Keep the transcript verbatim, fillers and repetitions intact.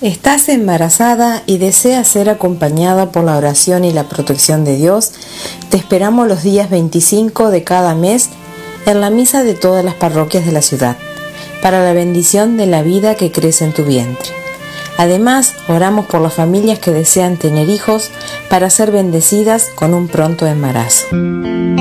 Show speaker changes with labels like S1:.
S1: ¿Estás embarazada y deseas ser acompañada por la oración y la protección de Dios? Te esperamos los días veinticinco de cada mes en la misa de todas las parroquias de la ciudad, para la bendición de la vida que crece en tu vientre. Además, oramos por las familias que desean tener hijos para ser bendecidas con un pronto embarazo.